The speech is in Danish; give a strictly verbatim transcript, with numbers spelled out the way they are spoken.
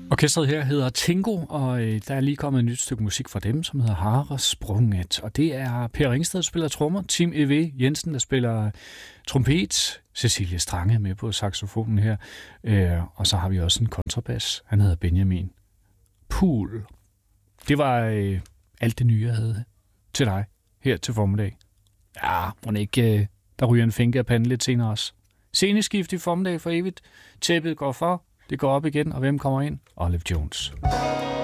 Orkestret her hedder Tingo, og øh, der er lige kommet et nyt stykke musik fra dem, som hedder Hare Sprunget. Og det er Per Ringsted, der spiller trommer, Tim E V Jensen, der spiller trompet, Cecilie Strange med på saxofonen her, øh, og så har vi også en kontrabas, han hedder Benjamin Pool. Det var øh, alt det nye, jeg havde til dig her til formiddag. Ja, må ikke, øh, der ryger en finke af panden lidt senere også. Sceneskift i formiddag for evigt. Tæppet går for. Det går op igen, og hvem kommer ind? Olive Jones.